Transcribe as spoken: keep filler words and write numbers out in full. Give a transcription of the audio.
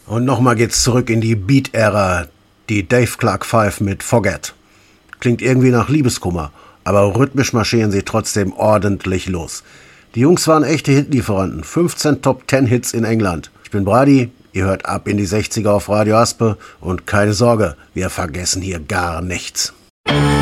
Und nochmal geht's zurück in die Beat-Ära, die Dave Clark Five mit Forget. Klingt irgendwie nach Liebeskummer, aber rhythmisch marschieren sie trotzdem ordentlich los. Die Jungs waren echte Hitlieferanten, fünfzehn Top-Ten-Hits in England. Ich bin Brady, ihr hört ab in die sechziger auf Radio Aspe und keine Sorge, wir vergessen hier gar nichts.